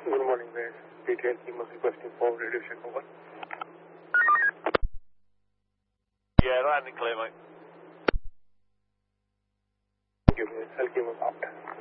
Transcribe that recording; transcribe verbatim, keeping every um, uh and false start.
Good morning, guys. Detailed team was requesting for radio check over. Yeah, landing clear, mate. Thank you, guys. I'll give us after.